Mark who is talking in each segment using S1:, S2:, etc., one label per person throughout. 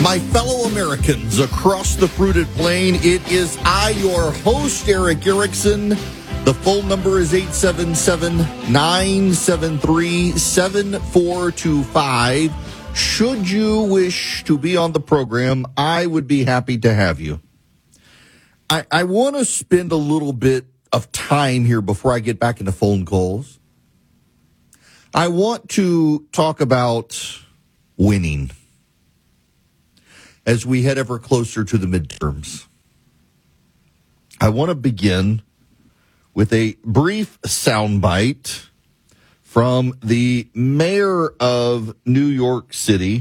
S1: My fellow Americans across the fruited plain, it is I, your host, Erick Erickson. The phone number is 877-973-7425. Should you wish to be on the program, I would be happy to have you. I want to spend a little bit of time here before I get back into phone calls. I want to talk about winning as we head ever closer to the midterms. I want to begin with a brief soundbite from the mayor of New York City,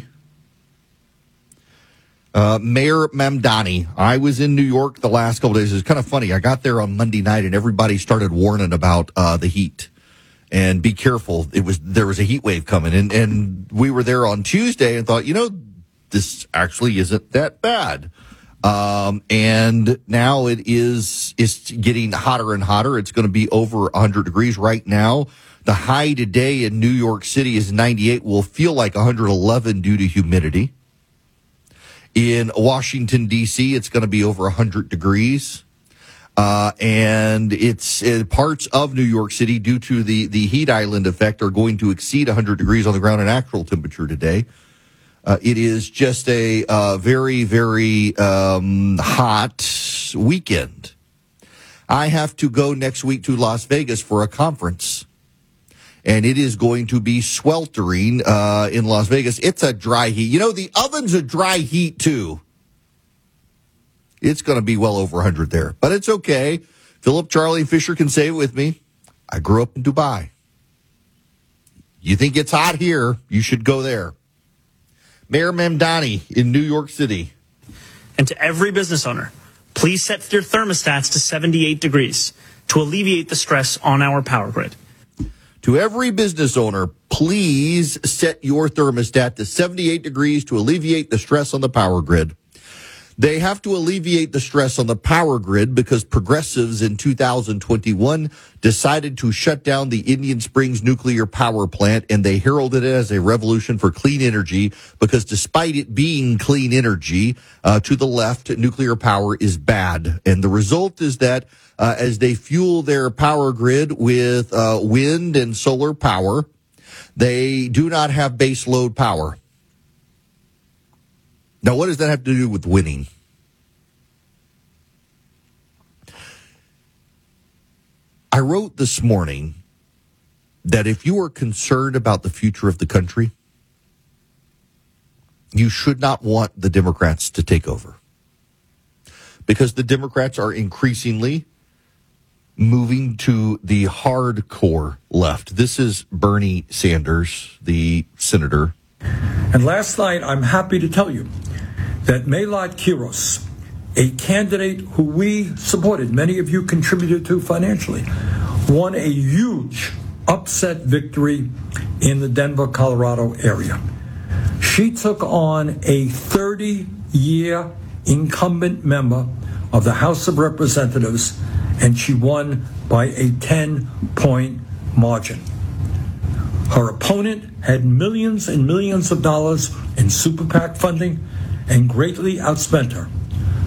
S1: Mayor Mamdani. I was in New York the last couple of days. It's kind of funny. I got there on Monday night and everybody started warning about the heat. And be careful. There was a heat wave coming. And we were there on Tuesday and thought, this actually isn't that bad. And now it's getting hotter and hotter. It's going to be over 100 degrees right now. The high today in New York City is 98. Will feel like 111 due to humidity. In Washington, D.C., it's going to be over 100 degrees. And it's parts of New York City, due to the heat island effect, are going to exceed 100 degrees on the ground in actual temperature today. It is just a very, very hot weekend. I have to go next week to Las Vegas for a conference, and it is going to be sweltering in Las Vegas. It's a dry heat. The oven's a dry heat, too. It's going to be well over 100 there, but it's okay. Philip Charlie Fisher can say it with me. I grew up in Dubai. You think it's hot here, you should go there. Mayor Mamdani in New York City.
S2: And to every business owner, please set your thermostats to 78 degrees to alleviate the stress on our power grid.
S1: To every business owner, please set your thermostat to 78 degrees to alleviate the stress on the power grid. They have to alleviate the stress on the power grid because progressives in 2021 decided to shut down the Indian Springs nuclear power plant, and they heralded it as a revolution for clean energy because despite it being clean energy, to the left, nuclear power is bad. And the result is that as they fuel their power grid with wind and solar power, they do not have base load power. Now, what does that have to do with winning? I wrote this morning that if you are concerned about the future of the country, you should not want the Democrats to take over. Because the Democrats are increasingly moving to the hardcore left. This is Bernie Sanders, the senator.
S3: And last night, I'm happy to tell you that Melat Kiros, a candidate who we supported, many of you contributed to financially, won a huge upset victory in the Denver, Colorado area. She took on a 30-year incumbent member of the House of Representatives, and she won by a 10-point margin. Her opponent had millions and millions of dollars in super PAC funding and greatly outspent her.